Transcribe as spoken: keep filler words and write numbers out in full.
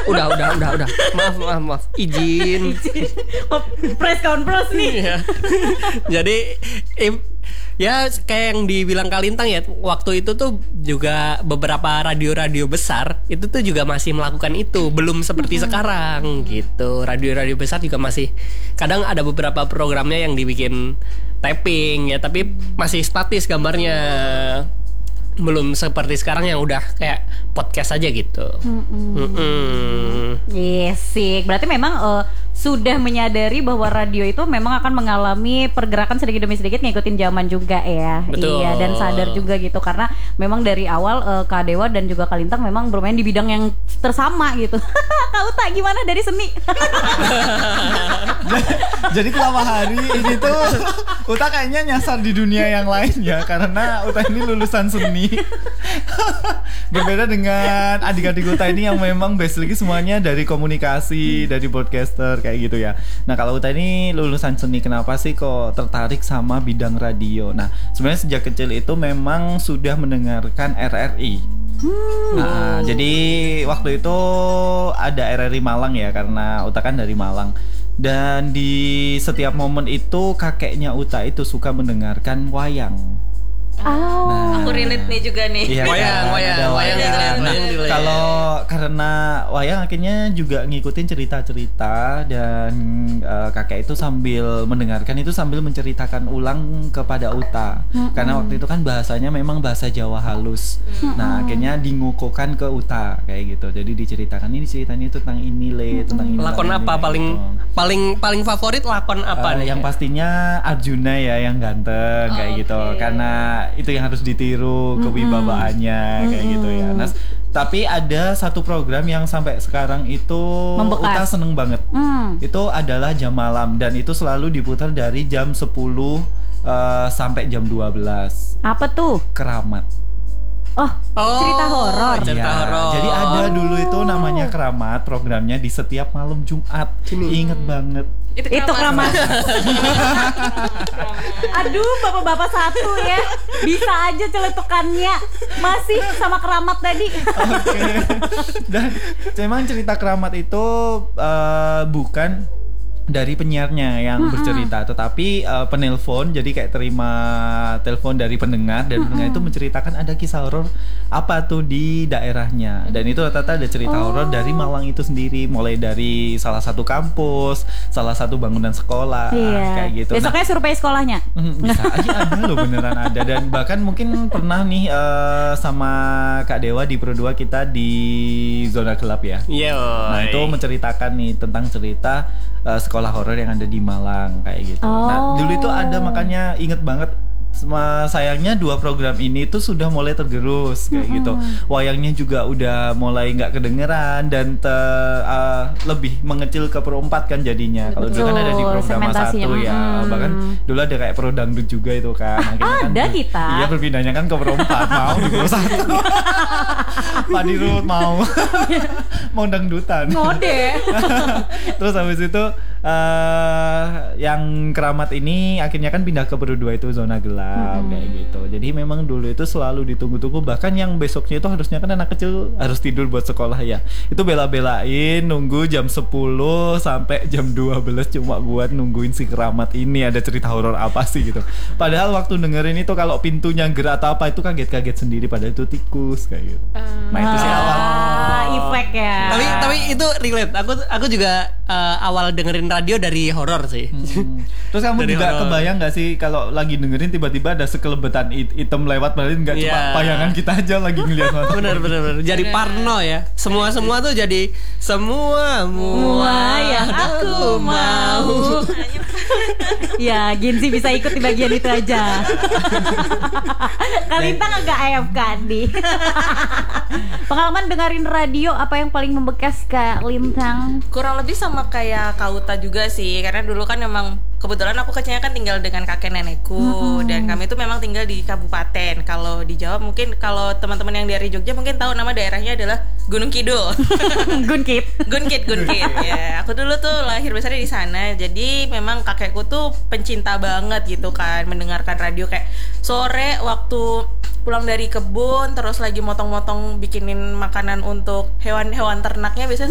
Udah, udah, udah, udah. Maaf, maaf, maaf. Izin. Oh, press conference nih. Iya. Jadi im- ya kayak yang dibilang Kalintang ya, waktu itu tuh juga beberapa radio-radio besar itu tuh juga masih melakukan itu, belum seperti mm-hmm. sekarang gitu. Radio-radio besar juga masih kadang ada beberapa programnya yang dibikin tapping ya, tapi masih statis gambarnya. Belum seperti sekarang yang udah kayak podcast aja gitu. Yes, sih. Berarti memang uh, sudah menyadari bahwa radio itu memang akan mengalami pergerakan sedikit demi sedikit ngikutin zaman juga ya. Betul. Iya, dan sadar juga gitu karena memang dari awal uh, Kak Dewa dan juga Kalintang memang bermain di bidang yang tersama gitu. Kak Uta gimana dari seni? Jadi selama hari ini tuh Uta kayaknya nyasar di dunia yang lain ya, karena Uta ini lulusan seni. Berbeda dengan adik-adik Uta ini yang memang basically semuanya dari komunikasi, dari broadcaster kayak gitu ya. Nah kalau Uta ini lulusan seni, kenapa sih kok tertarik sama bidang radio? Nah sebenarnya sejak kecil itu memang sudah mendengarkan R R I. Hmm. Nah, jadi waktu itu ada R R I Malang ya, karena Uta kan dari Malang. Dan di setiap momen itu kakeknya Uta itu suka mendengarkan wayang. Oh. Nah, aku relate nih juga nih. Iya, wayang, kan? wayang, Ada wayang, wayang. Nah, wayang. kalau karena wayang akhirnya juga ngikutin cerita-cerita dan uh, kakek itu sambil mendengarkan itu sambil menceritakan ulang kepada Uta. Mm-hmm. Karena waktu itu kan bahasanya memang bahasa Jawa halus. Mm-hmm. Nah, akhirnya dingukuhkan ke Uta kayak gitu. Jadi diceritakan ini ceritanya tentang ini le, tentang ini. Lakon tentang apa ini, paling gitu. paling paling favorit lakon apa Uh, nih? yang pastinya Arjuna ya, yang ganteng oh, kayak okay. gitu. Karena itu yang harus ditiru kewibawaannya mm-hmm. kayak gitu ya. Nah, tapi ada satu program yang sampai sekarang itu membekas. Uta seneng banget. Mm. Itu adalah Jam Malam dan itu selalu diputar dari jam sepuluh uh, sampai jam dua belas. Apa tuh? Keramat. Oh, oh, cerita horor. Cerita ya, horor. Jadi ada dulu itu namanya Keramat, programnya di setiap malam Jumat. Ingat banget. Itu Itu keramat. Aduh, bapak-bapak satu ya, bisa aja celetukannya masih sama keramat tadi. Oke. Okay. Dan memang cerita Keramat itu uh, bukan dari penyiarnya yang mm-hmm. bercerita, tetapi uh, penelpon, jadi kayak terima telepon dari pendengar dan mm-hmm. pendengar itu menceritakan ada kisah horor apa tuh di daerahnya, dan itu rata-rata ada cerita oh. horor dari Malang itu sendiri, mulai dari salah satu kampus, salah satu bangunan sekolah, iya. kayak gitu. Besoknya nah, survei sekolahnya. Bisa aja ada loh, beneran ada, dan bahkan mungkin pernah nih uh, sama Kak Dewa di Pro dua kita di Zona Gelap ya. Iya. Nah itu menceritakan nih tentang cerita uh, sekolah horor yang ada di Malang kayak gitu. Oh. Nah dulu itu ada, makanya inget banget. Sama sayangnya dua program ini tuh sudah mulai tergerus kayak mm-hmm. gitu. Wayangnya juga udah mulai nggak kedengeran dan te, uh, lebih mengecil ke Pro empat kan jadinya. Kalau dulu kan ada di program satu ya. Hmm. Bahkan dulu ada kayak Pro Dangdut juga itu kan. Akhirnya ada kan, kita. Iya, berpindahnya kan ke Pro empat, mau di Pro satu. Pak Dirut mau mau dangdutan. Ngode. Terus habis itu uh, yang Keramat ini akhirnya kan pindah ke Pro dua itu Zona Gelap. Hmm. Kayak gitu. Jadi memang dulu itu selalu ditunggu-tunggu. Bahkan yang besoknya itu harusnya kan anak kecil harus tidur buat sekolah ya. Itu bela-belain nunggu jam sepuluh sampai jam dua belas cuma buat nungguin si Keramat ini ada cerita horor apa sih gitu. Padahal waktu dengerin itu kalau pintunya gerak atau apa itu kaget-kaget sendiri, padahal itu tikus kayak gitu. Uh. Nah itu sih awal. Ah, efek ya. Tapi tapi itu relate. Aku aku juga uh, awal dengerin radio dari horor sih. Hmm. Terus kamu dari juga horror. Kebayang nggak sih kalau lagi dengerin tiba-tiba ada sekelebetan it- item lewat, padahal nggak yeah. cuma bayangan kita aja lagi ngeliat mata. Bener bener bener. Jadi parno ya. Semua semua tuh jadi semua mua yang aku mau. Ya, Genzi bisa ikut di bagian itu aja. Kalintang agak A F K nih. Pengalaman dengerin radio apa yang paling membekas Kak Lintang? Kurang lebih sama kayak Kak Uta juga sih, karena dulu kan memang kebetulan aku kecilnya kan tinggal dengan kakek nenekku, mm-hmm. dan kami itu memang tinggal di kabupaten. Kalau di Jawa mungkin kalau teman-teman yang dari Jogja mungkin tahu nama daerahnya adalah Gunung Kidul. Gunkit. Gunkit, Gunkit. Ya, aku dulu tuh lahir besarnya di sana. Jadi memang kakekku tuh pencinta banget gitu kan, mendengarkan radio kayak sore waktu pulang dari kebun terus lagi motong-motong bikinin makanan untuk hewan-hewan ternaknya biasanya